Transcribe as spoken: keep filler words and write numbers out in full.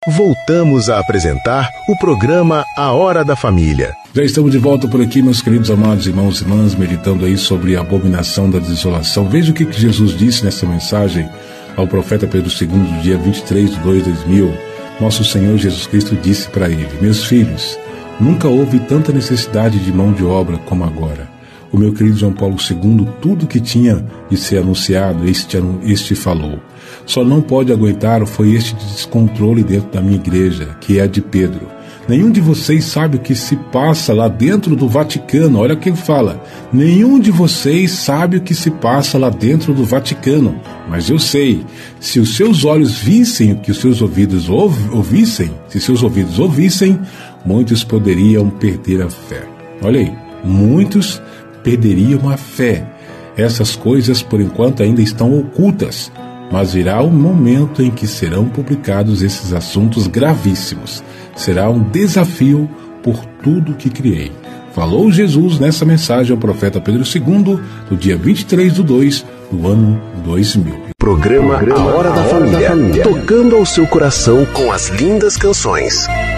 Voltamos a apresentar o programa A Hora da Família. Já estamos de volta por aqui, meus queridos amados irmãos e irmãs, meditando aí sobre a abominação da desolação. Veja o que Jesus disse nessa mensagem ao profeta Pedro segundo, dia vinte e três de dois de dois mil. Nosso Senhor Jesus Cristo disse para ele: meus filhos, nunca houve tanta necessidade de mão de obra como agora. O meu querido João Paulo segundo, tudo que tinha de ser anunciado, este, este falou. Só não pode aguentar foi este descontrole dentro da minha igreja, que é a de Pedro. Nenhum de vocês sabe o que se passa lá dentro do Vaticano. Olha o que ele fala. Nenhum de vocês sabe o que se passa lá dentro do Vaticano. Mas eu sei. Se os seus olhos vissem o que os seus ouvidos ouvissem, se seus ouvidos ouvissem, muitos poderiam perder a fé. Olha aí. Muitos perderiam a fé. Essas coisas, por enquanto, ainda estão ocultas. Mas virá um momento em que serão publicados esses assuntos gravíssimos. Será um desafio por tudo que criei. Falou Jesus nessa mensagem ao profeta Pedro segundo, no dia vinte e três de dois do ano dois mil. Programa A Hora da Família, tocando ao seu coração com as lindas canções.